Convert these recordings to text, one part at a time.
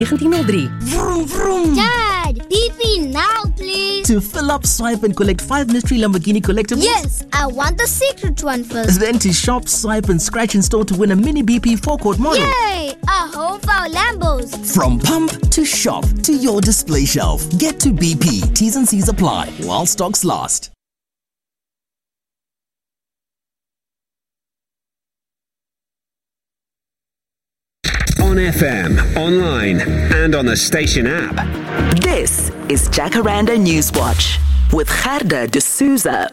1903. Vroom, vroom. Dad, BP now, please. To fill up, swipe and collect 5 mystery Lamborghini collectibles? Yes, I want the secret one first. Then to shop, swipe and scratch in store to win a mini BP forecourt model. Yay! A home for our Lambos. From pump to shop to your display shelf. Get to BP. T's and C's apply while stocks last. On FM, online, and on the station app. This is Jacaranda Newswatch with Gerda de Souza.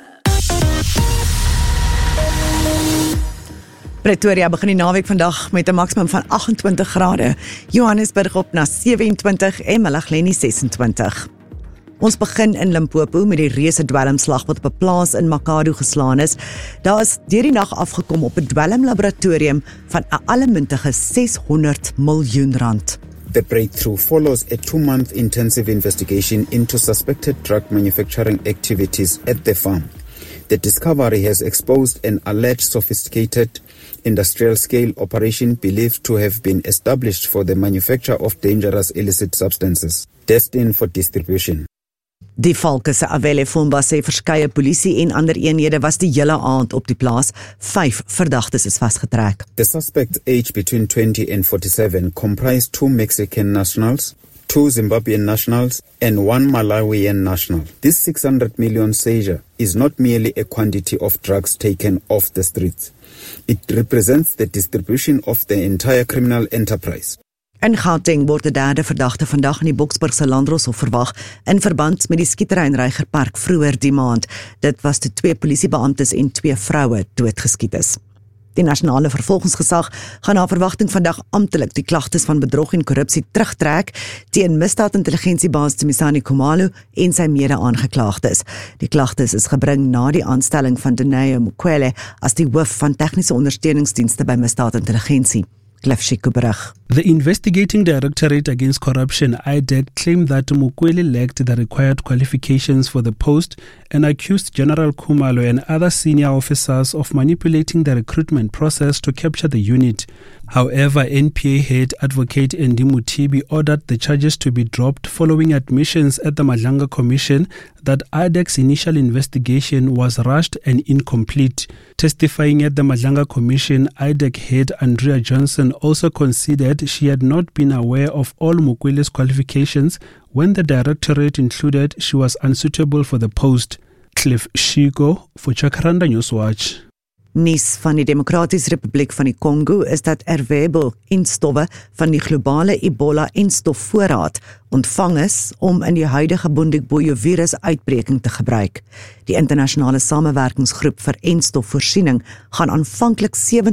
Pretoria begin die naweek vandag met 'n maksimum van 28 grade. Johannesburg op na 27 en Malagleni 26. Ons begin in Limpopo met die reuse dwelmslag wat op 'n plaas in Makado geslaan is. Daar is deur die nag afgekom op 'n dwelmlaboratorium van 'n allemintige R600 miljoen. The breakthrough follows a 2-month intensive investigation into suspected drug manufacturing activities at the farm. The discovery has exposed an alleged sophisticated industrial-scale operation believed to have been established for the manufacture of dangerous illicit substances, destined for distribution. Die Valke se Avele Fumba sê verskeie polisie en ander eenhede was die hele aand op die plaas. 5 verdagtes is vasgetrek. The suspects, aged between 20 and 47, comprise 2 Mexican nationals, 2 Zimbabwean nationals, and 1 Malawian national. This 600 million seizure is not merely a quantity of drugs taken off the streets. It represents the distribution of the entire criminal enterprise. In Gauteng word 'n derde verdagte vandag in die Boksburgse Landdroshof verwag in verband met die skietery in Reigerpark vroeër die maand. Dit was toe 2 polisiebeamptes en 2 vroue doodgeskiet is. Die nasionale vervolgingsgesag gaan na verwagting vandag amptelik die klagtes van bedrog en korrupsie terugtrek teen misdaadintelligensiebaas Tsemisani Khumalo en sy mede-aangeklaagdes. Die klagtes is gebring na die aanstelling van Deneo Mukwele as die hoof van tegniese ondersteuningsdienste by misdaadintelligensie. Cliff Shikubrug. The Investigating Directorate Against Corruption, IDEC, claimed that Mukwele lacked the required qualifications for the post and accused General Khumalo and other senior officers of manipulating the recruitment process to capture the unit. However, NPA head advocate Andy Mutibi ordered the charges to be dropped following admissions at the Madlanga Commission that IDEC's initial investigation was rushed and incomplete. Testifying at the Madlanga Commission, IDEC head Andrea Johnson also conceded she had not been aware of all Mukwele's qualifications when the directorate included she was unsuitable for the post. Cliff Shigo for Jacaranda Newswatch. Nuus van die Demokratiese Republiek van die Kongo is dat Ervebo-enstowwe van die globale Ebola-enstofvoorraad ontvang is om in die huidige Bundibugyo-virus-uitbreking te gebruik. Die internasionale samewerkingsgroep vir enstofvoorsiening gaan aanvanklik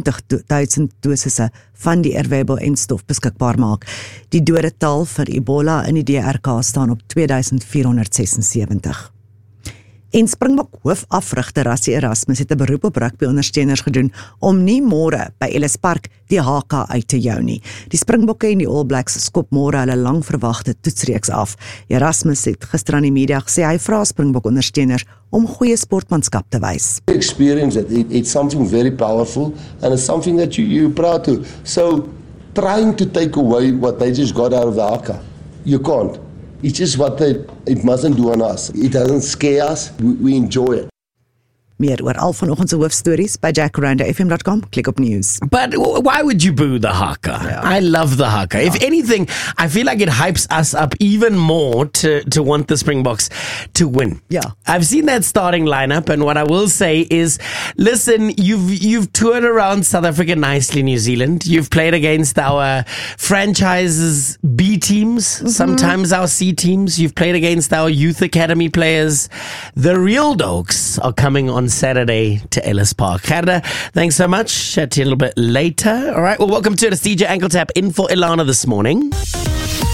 70.000 dosisse van die Ervebo-enstof beskikbaar maak. Die dodetal vir Ebola in die DRK staan op 2476. En Springbok hoofafrigter Rassie Erasmus het 'n beroep op rugby-ondersteuners gedoen om nie môre by Ellis Park die haka uit te jou nie. Die Springbokke en die All Blacks skop môre hulle langverwagte toetsreeks af. Erasmus het gister aan die media gesê hy vra Springbok-ondersteuners om goeie sportmanskap te wys. Experience it's something very powerful and it's something that you're proud to. So trying to take away what they just got out of the haka, you can't. It's just what it mustn't do on us. It doesn't scare us. We enjoy it. Meer oor al vanoggend se hoofstories by jacarandafm.com. Klik op news. But why would you boo the haka? Yeah. I love the haka. Yeah. If anything, I feel like it hypes us up even more to want the Springboks to win. Yeah. I've seen that starting lineup, and what I will say is, listen, you've toured around South Africa nicely, New Zealand. You've played against our franchises B teams, sometimes our C teams. You've played against our youth academy players. The real dogs are coming on Saturday to Ellis Park. Gerda, thanks so much. Chat to you a little bit later. All right, well, welcome to the CJ Ankle Tap in for Ilana this morning.